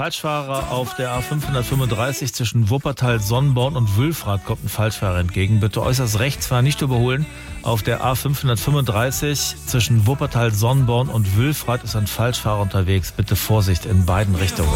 Falschfahrer auf der A535 zwischen Wuppertal-Sonnenborn und Wülfrath kommt ein Falschfahrer entgegen. Bitte äußerst rechts fahren, nicht überholen. Auf der A535 zwischen Wuppertal-Sonnenborn und Wülfrath ist ein Falschfahrer unterwegs. Bitte Vorsicht in beiden Richtungen.